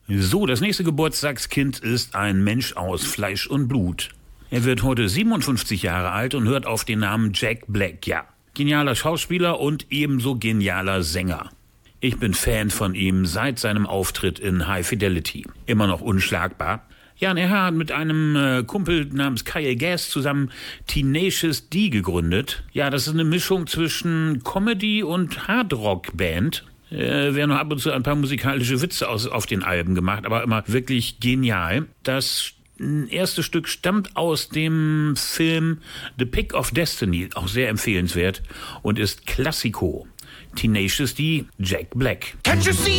So, das nächste Geburtstagskind ist ein Mensch aus Fleisch und Blut. Er wird heute 57 Jahre alt und hört auf den Namen Jack Black. Ja, genialer Schauspieler und ebenso genialer Sänger. Ich bin Fan von ihm seit seinem Auftritt in High Fidelity. Immer noch unschlagbar. Ja, und er hat mit einem Kumpel namens Kyle Gass zusammen Tenacious D gegründet. Ja, das ist eine Mischung zwischen Comedy und Hardrock-Band. Werden noch ab und zu ein paar musikalische Witze auf den Alben gemacht, aber immer wirklich genial. Das erste Stück stammt aus dem Film The Pick of Destiny, auch sehr empfehlenswert und ist Klassiko. Tenacious D, Jack Black. Can't you see